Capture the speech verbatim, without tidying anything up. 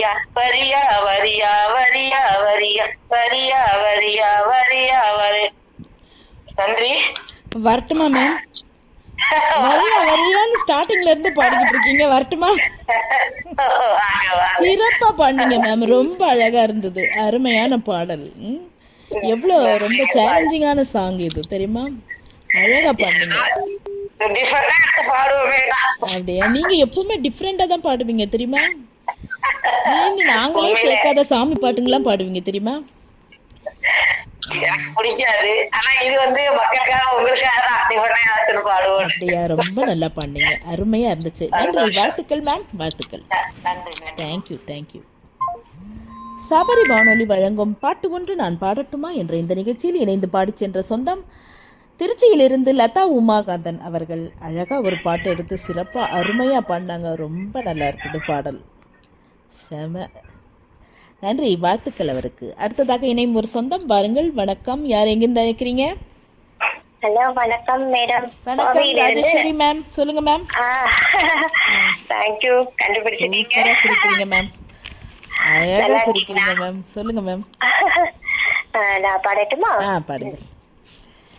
வரியா வரியா வரியா வரியா வரியா வரியா வரியா வரியா வரி. நன்றி. வரட்டுமா மேம்? வரியா வரியான்னு ஸ்டார்டிங்ல இருந்து பாடிக்கிட்டு இருக்கீங்க, வரட்டுமா? சிறப்பா பாடுங்க மேம், ரொம்ப அழகா இருந்தது, அருமையான பாடல். எவ்வளோ ரொம்ப சேலஞ்சிங்கான சாங் இது தெரியுமா? அழகா பாடுங்க. அப்படியா? நீங்க எப்பவுமே டிஃப்ரெண்டா தான் பாடுவீங்க தெரியுமா? நீங்க நாங்களே சேர்க்காத சாமி பாட்டுங்கெல்லாம் பாடுவீங்க தெரியுமா? பிடிக்காது, ஆனா இது வந்து மக்களுக்காக உங்களுக்காக தான் பாடுவோம். அப்படியா? ரொம்ப நல்லா பாடுங்க, அருமையா இருந்துச்சு. நன்றி, வாழ்த்துக்கள் மேம், வாழ்த்துக்கள். Thank you thank you. சபரி வானொலி வழங்கும் பாட்டு ஒன்று நான் பாடட்டுமா என்ற இந்த நிகழ்ச்சியில் இணைந்து பாடி சென்ற சொந்தம் திருச்சியிலிருந்து லதா உமாகாந்தன் அவர்கள் அழகா ஒரு பாட்டு எடுத்து சிறப்பா அருமையா பாடினாங்க. ரொம்ப நல்லா இருக்குது பாடல், செம. நன்றி, வாழ்த்துக்கள் அவருக்கு. அடுத்ததாக இணையும் ஒரு சொந்தம் பாருங்கள். வணக்கம், யார் எங்கிருந்து அழைக்கிறீங்க? ஹலோ, வணக்கம் மேடம். வணக்கம், ராஜேஸ்வரி மேம், சொல்லுங்க மேம். தேங்க்யூ, கண்டுபிடிச்சிட்டீங்க. சிரிக்கிறீங்க மேம், அழகா சிரிக்கிறீங்க மேம், சொல்லுங்க மேம். நான் பாடட்டுமா? ஆ பாடுங்க.